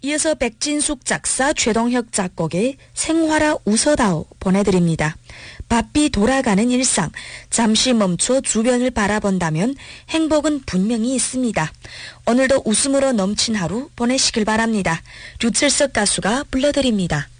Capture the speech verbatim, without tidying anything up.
이어서 백진숙 작사, 최동혁 작곡의 생활아 웃어다오 보내드립니다. 바삐 돌아가는 일상, 잠시 멈춰 주변을 바라본다면 행복은 분명히 있습니다. 오늘도 웃음으로 넘친 하루 보내시길 바랍니다. 류철석 가수가 불러드립니다.